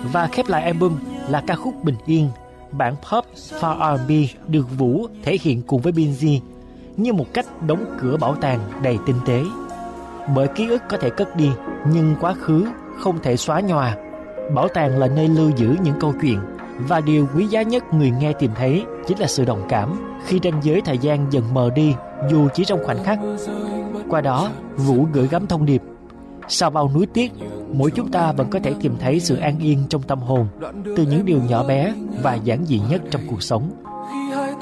Và khép lại album là ca khúc Bình Yên, bản pop for R&B được Vũ thể hiện cùng với Binz như một cách đóng cửa bảo tàng đầy tinh tế. Bởi ký ức có thể cất đi, nhưng quá khứ không thể xóa nhòa. Bảo tàng là nơi lưu giữ những câu chuyện, và điều quý giá nhất người nghe tìm thấy chính là sự đồng cảm khi ranh giới thời gian dần mờ đi, dù chỉ trong khoảnh khắc. Qua đó, Vũ gửi gắm thông điệp: sau bao núi tiếc, mỗi chúng ta vẫn có thể tìm thấy sự an yên trong tâm hồn từ những điều nhỏ bé và giản dị nhất trong cuộc sống.